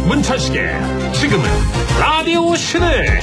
문천식의 지금은 라디오 시대.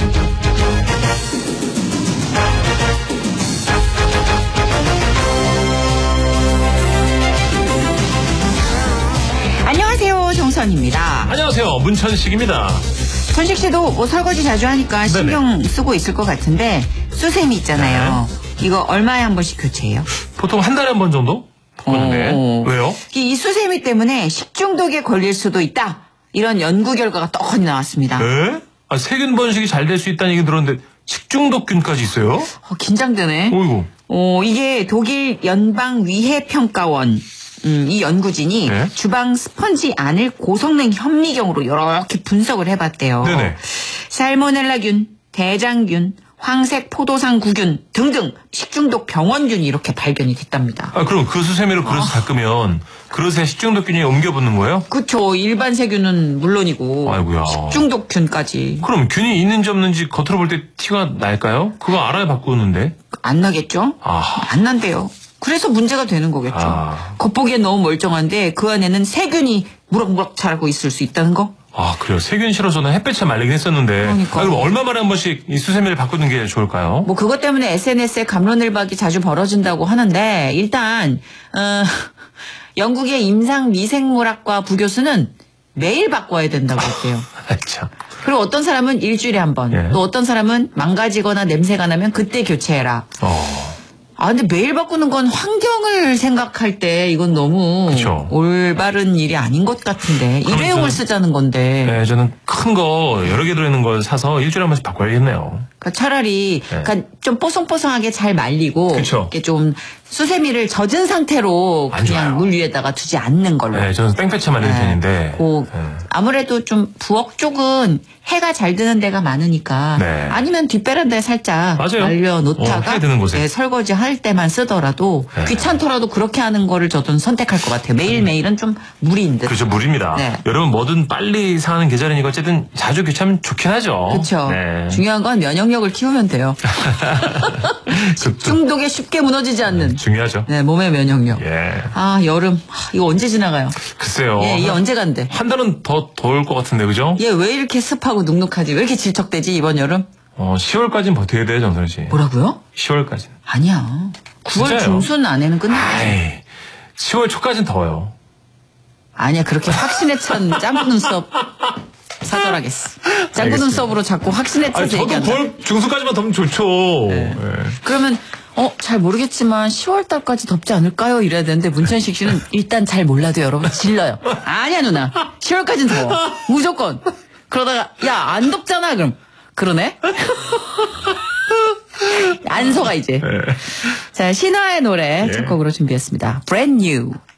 안녕하세요, 정선입니다. 안녕하세요, 문천식입니다. 천식 씨도 뭐 설거지 자주 하니까 신경 쓰고 있을 것 같은데 수세미 있잖아요. 이거 얼마에 한 번씩 교체해요? 보통 한 달에 한 번 정도 바꾸는데. 왜요? 이 수세미 때문에 식중독에 걸릴 수도 있다. 이런 연구 결과가 떡하니 나왔습니다. 네? 세균 번식이 잘 될 수 있다는 얘기 들었는데 식중독균까지 있어요? 긴장되네. 어이구. 이게 독일 연방위해평가원 이 연구진이 네? 주방 스펀지 안을 고성능 현미경으로 이렇게 분석을 해봤대요. 네네. 살모넬라균, 대장균, 황색 포도상구균 등등 식중독 병원균이 이렇게 발견이 됐답니다. 그럼 그 수세미로 그릇을 닦으면 그릇에 식중독균이 옮겨 붙는 거예요? 그쵸. 일반 세균은 물론이고 아이고야. 식중독균까지. 그럼 균이 있는지 없는지 겉으로 볼 때 티가 날까요? 그거 알아야 바꾸는데. 안 나겠죠? 안 난대요. 그래서 문제가 되는 거겠죠. 겉보기엔 너무 멀쩡한데 그 안에는 세균이 무럭무럭 자라고 있을 수 있다는 거? 그래요. 세균 싫어서는 햇볕에 말리긴 했었는데. 그러니까. 그럼 얼마 만에 한 번씩 이 수세미를 바꾸는 게 좋을까요? 뭐 그것 때문에 SNS에 감론을박이 자주 벌어진다고 하는데 일단 영국의 임상미생물학과 부교수는 매일 바꿔야 된다고 했대요. 참. 그리고 어떤 사람은 일주일에 한 번, 예. 또 어떤 사람은 망가지거나 냄새가 나면 그때 교체해라. 근데 매일 바꾸는 건 환경을 생각할 때 이건 너무 그쵸. 올바른 일이 아닌 것 같은데 일회용을 쓰자는 건데. 네, 저는 큰 거 여러 개 들어있는 걸 사서 일주일에 한 번씩 바꿔야겠네요. 그러니까 차라리 좀 뽀송뽀송하게 잘 말리고 그쵸. 이렇게 좀 수세미를 젖은 상태로 안 그냥 좋아요. 물 위에다가 두지 않는 걸로. 네, 저는 땡볕에 말릴 편인데. 아무래도 좀 부엌 쪽은 해가 잘 드는 데가 많으니까 네. 아니면 뒷베란다에 살짝 맞아요. 말려놓다가 해 드는 곳에. 설거지 할 때만 쓰더라도 귀찮더라도 그렇게 하는 거를 저도 선택할 것 같아요. 매일매일은 좀 무리인 듯. 그렇죠, 무리입니다. 네. 여러분 뭐든 빨리 상하는 계절이니까 어쨌든 자주 귀찮으면 좋긴 하죠. 그렇죠. 네. 중요한 건 면역력을 키우면 돼요. 중독에 쉽게 무너지지 않는. 중요하죠. 네, 몸의 면역력. 예. 여름. 이거 언제 지나가요? 글쎄요. 예, 이 언제 간대? 한 달은 더 더울 것 같은데, 그죠? 얘 왜 이렇게 습하고 눅눅하지? 왜 이렇게 질척대지, 이번 여름? 10월까지는 버텨야 돼요, 정선 씨. 뭐라고요? 10월까지는. 아니야. 9월 진짜요? 중순 안에는 끝나요. 에이, 10월 초까지는 더워요. 아니야, 그렇게 확신에 찬 짱구 눈썹 사절하겠어. 짱구 눈썹으로 자꾸 확신에 차서 저도 얘기한다. 9월 중순까지만 더우면 좋죠. 네. 예. 그러면 잘 모르겠지만 10월 달까지 덥지 않을까요? 이래야 되는데 문천식 씨는 일단 잘 몰라도 여러분 질러요. 아니야 누나. 10월까지는 더워. 무조건. 그러다가 야 안 덥잖아 그럼. 그러네. 안 속아 이제. 자 신화의 노래 첫 곡으로 준비했습니다. Brand New.